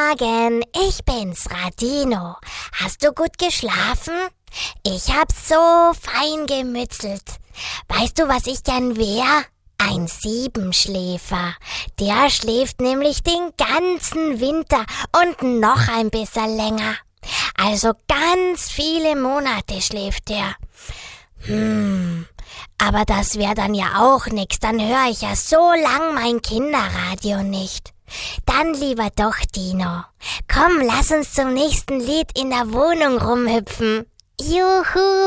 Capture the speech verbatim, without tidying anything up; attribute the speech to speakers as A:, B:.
A: Morgen, ich bin's, Radino. Hast du gut geschlafen? Ich hab so fein gemützelt. Weißt du, was ich gern wär? Ein Siebenschläfer. Der schläft nämlich den ganzen Winter und noch ein bisschen länger. Also ganz viele Monate schläft der. Hm, aber das wär dann ja auch nix. Dann hör ich ja so lang mein Kinderradio nicht. Dann lieber doch, Dino. Komm, lass uns zum nächsten Lied in der Wohnung rumhüpfen. Juhu!